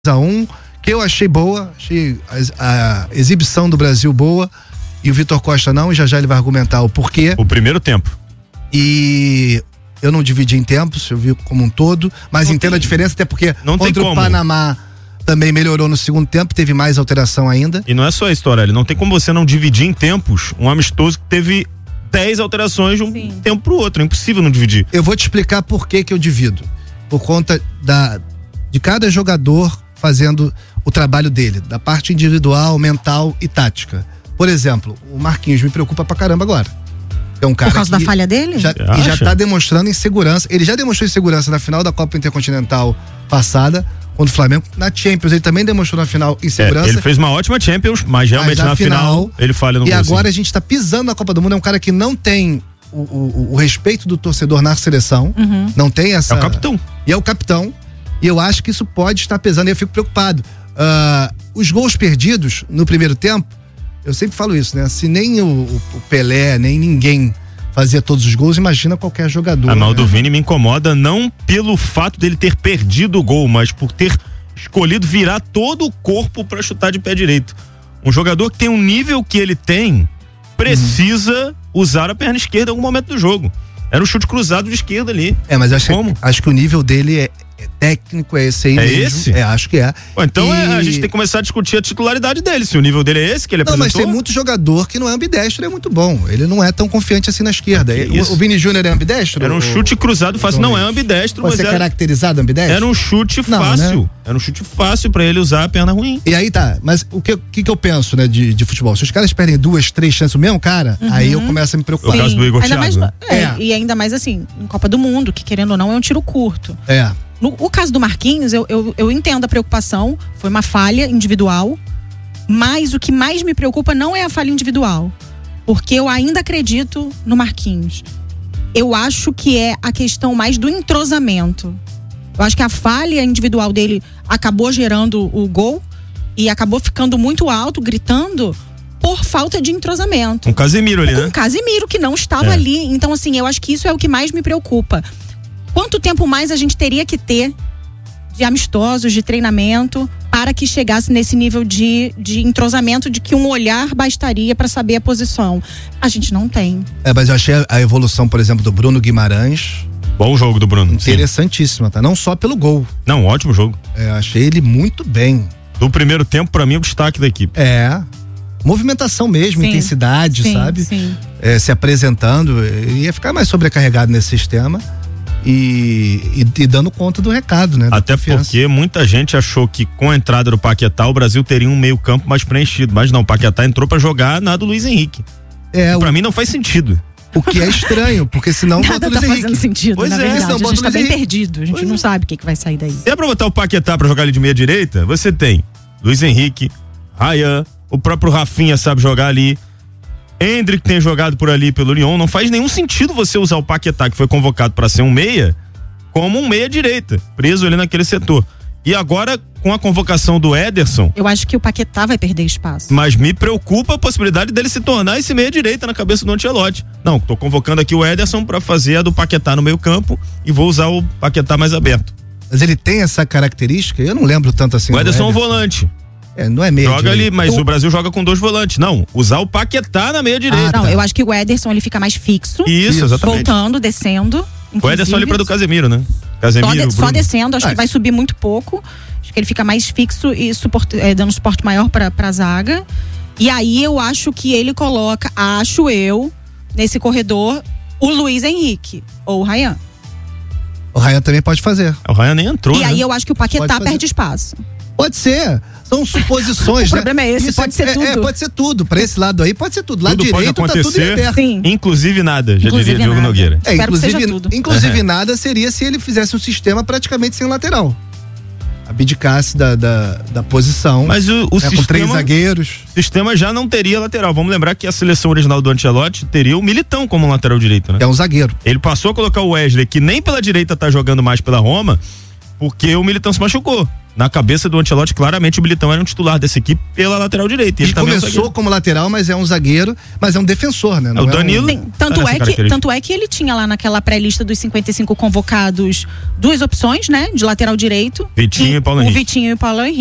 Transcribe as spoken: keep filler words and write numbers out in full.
a um, que eu achei boa, achei a, a exibição do Brasil boa, e o Vitor Costa não, e já já ele vai argumentar o porquê. O primeiro tempo. E eu não dividi em tempos, eu vi como um todo, mas não entendo tem, a diferença, até porque não contra tem o como. Panamá também melhorou no segundo tempo, teve mais alteração ainda. E não é só a história, não tem como você não dividir em tempos um amistoso que teve dez alterações de um Sim. tempo pro outro, é impossível não dividir. Eu vou te explicar por que que eu divido. Por conta da, de cada jogador fazendo o trabalho dele, da parte individual, mental e tática. Por exemplo, o Marquinhos me preocupa pra caramba agora. É um cara Por causa da falha dele? Já, e já tá demonstrando insegurança. Ele já demonstrou insegurança na final da Copa Intercontinental passada, contra o Flamengo. Na Champions, ele também demonstrou na final insegurança. É, ele fez uma ótima Champions, mas realmente mas na, na final, final ele falha no E golzinho. agora a gente tá pisando na Copa do Mundo. É um cara que não tem o, o, o respeito do torcedor na seleção. Uhum. Não tem essa... É o capitão. E é o capitão. E eu acho que isso pode estar pesando e eu fico preocupado. Uh, os gols perdidos no primeiro tempo, eu sempre falo isso, né? Se nem o, o Pelé, nem ninguém fazia todos os gols, imagina qualquer jogador. A mal né? do Vini me incomoda não pelo fato dele ter perdido o gol, mas por ter escolhido virar todo o corpo para chutar de pé direito. Um jogador que tem um nível que ele tem, precisa uhum. usar a perna esquerda em algum momento do jogo. Era um chute cruzado de esquerda ali. É, mas acho, que, acho que o nível dele é, é técnico, é esse aí é mesmo. Esse? É, acho que é. Pô, então e... é, a gente tem que começar a discutir a titularidade dele, se o nível dele é esse que ele não, apresentou. Mas tem muito jogador que não é ambidestro, é muito bom. Ele não é tão confiante assim na esquerda. O, o Vini Júnior é ambidestro? Era um chute cruzado fácil, não é ambidestro, Pode mas ser era, caracterizado ambidestro? Era um chute não, fácil. Né? Era um chute fácil pra ele usar a perna ruim. E aí tá, mas o que, que, que eu penso, né, de, de futebol? Se os caras perdem duas, três chances o mesmo cara, uhum. aí eu começo a me preocupar. O caso do Igor ainda Thiago, mais, né? é, é. E ainda mais assim, em Copa do Mundo, que querendo ou não é um tiro curto. É. No o caso do Marquinhos, eu, eu, eu entendo a preocupação, foi uma falha individual, mas o que mais me preocupa não é a falha individual, porque eu ainda acredito no Marquinhos. Eu acho que é a questão mais do entrosamento. Eu acho que a falha individual dele acabou gerando o gol e acabou ficando muito alto, gritando, por falta de entrosamento. Um Casemiro ali, Com né? Um Casemiro que não estava é. ali. Então, assim, eu acho que isso é o que mais me preocupa. Quanto tempo mais a gente teria que ter de amistosos, de treinamento, para que chegasse nesse nível de, de entrosamento, de que um olhar bastaria para saber a posição? A gente não tem. É, mas eu achei a evolução, por exemplo, do Bruno Guimarães. Bom jogo do Bruno. Interessantíssima, tá? Não só pelo gol. Não, ótimo jogo. É, achei ele muito bem. Do primeiro tempo, pra mim, o destaque da equipe. É. Movimentação mesmo, sim, intensidade, sim, sabe? Sim. É, se apresentando. Ia ficar mais sobrecarregado nesse sistema. E, e, e dando conta do recado, né? Até porque muita gente achou que com a entrada do Paquetá o Brasil teria um meio campo mais preenchido, mas não, o Paquetá entrou pra jogar na do Luiz Henrique. É, pra o... mim não faz sentido. O que é estranho, porque senão nada tá fazendo sentido, pois na é, verdade. A gente tá bem Henrique. perdido, a gente pois não é. sabe o que, que vai sair daí. Se é pra botar o Paquetá pra jogar ali de meia direita, você tem Luiz Henrique, Ryan, o próprio Rafinha sabe jogar ali, Endrick tem jogado por ali pelo Lyon. Não faz nenhum sentido você usar o Paquetá, que foi convocado para ser um meia, como um meia direita, preso ali naquele setor. E agora, com a convocação do Ederson... Eu acho que o Paquetá vai perder espaço. Mas me preocupa a possibilidade dele se tornar esse meia direita na cabeça do Ancelotti. Não, tô convocando aqui o Ederson para fazer a do Paquetá no meio campo e vou usar o Paquetá mais aberto. Mas ele tem essa característica? Eu não lembro tanto assim. O Ederson é um volante. É, não é meia Joga direita. ali, mas o... o Brasil joga com dois volantes. Não, usar o Paquetá na meia direita. Ah, não, eu acho que o Ederson ele fica mais fixo. Isso, exatamente. Voltando, descendo. O Ederson ali para do Casemiro, né? Casemiro, só, de, só Bruno. descendo, acho ah, que vai subir muito pouco. Acho que ele fica mais fixo e suporte, é, dando suporte maior para a zaga. E aí eu acho que ele coloca, acho eu, nesse corredor, o Luiz Henrique ou o Ryan. O Ryan também pode fazer. O Ryan nem entrou, E né? aí eu acho que o Paquetá perde espaço. Pode ser. São suposições, o né? O problema é esse, Isso pode é, ser tudo. É, pode ser tudo. Pra esse lado aí, pode ser tudo. Lado tudo direito pode acontecer, tá tudo em aberto. Sim. Inclusive nada, já inclusive diria Diogo nada. Nogueira. É, Espero inclusive, que seja tudo. inclusive é. nada seria se ele fizesse um sistema praticamente sem lateral. Abdicasse da, da, da posição. Mas o, o né, sistema, com três zagueiros. O sistema já não teria lateral. Vamos lembrar que a seleção original do Ancelotti teria o Militão como lateral direito, né? É um zagueiro. Ele passou a colocar o Wesley, que nem pela direita tá jogando mais pela Roma, porque o Militão se machucou. na cabeça do Ancelotti, claramente o Militão era um titular dessa equipe pela lateral direita. Ele, ele também começou é um como lateral, mas é um zagueiro, mas é um defensor, né? Não o é Danilo. Um... Sim, tanto, é que, tanto é que ele tinha lá naquela pré-lista dos cinquenta e cinco convocados duas opções, né? De lateral direito. Vitinho e, e Paulo o Henrique. Vitinho e o Paulo Henrique.